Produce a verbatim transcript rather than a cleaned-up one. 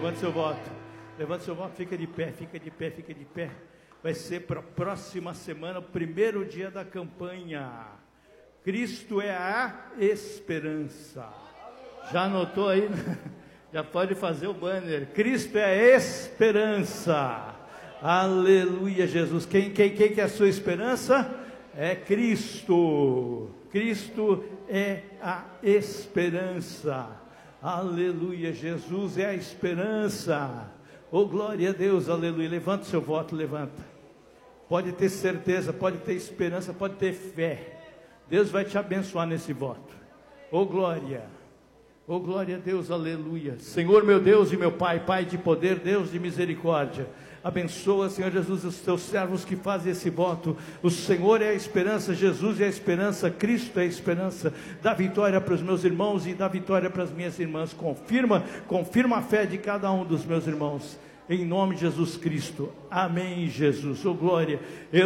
levante seu voto. Levante seu voto, fica de pé, fica de pé, fica de pé. Vai ser para a próxima semana, o primeiro dia da campanha. Cristo é a esperança. Já anotou aí? Já pode fazer o banner. Cristo é a esperança. Aleluia, Jesus. Quem, quem, quem que é a sua esperança? É Cristo. Cristo é a esperança. Aleluia, Jesus é a esperança. Oh, glória a Deus, aleluia. Levanta o seu voto, levanta. Pode ter certeza, pode ter esperança, pode ter fé. Deus vai te abençoar nesse voto. Oh, glória. Oh, glória a Deus, aleluia. Senhor meu Deus e meu Pai, Pai de poder, Deus de misericórdia. Abençoa, Senhor Jesus, os teus servos que fazem esse voto. O Senhor é a esperança, Jesus é a esperança, Cristo é a esperança. Dá vitória para os meus irmãos e dá vitória para as minhas irmãs. Confirma, confirma a fé de cada um dos meus irmãos. Em nome de Jesus Cristo. Amém, Jesus. Oh, glória. Eu